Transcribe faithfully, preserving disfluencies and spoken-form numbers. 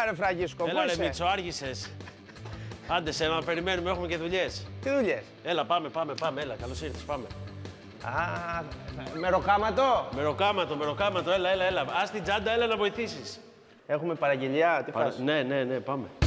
Έλα ρε Φραγκίσκο, Έλα πού ρε είσαι? Μίτσο, άργησες. Άντε σε να περιμένουμε, έχουμε και δουλειές. Τι δουλειές? Έλα, πάμε, πάμε, πάμε, έλα, καλώς ήρθες, πάμε. Α, μεροκάματο. Μεροκάματο, μεροκάματο, έλα, έλα, έλα. Ας την τσάντα, έλα να βοηθήσεις. Έχουμε παραγγελιά, τι Παρα... φάση? Ναι, ναι, ναι, πάμε.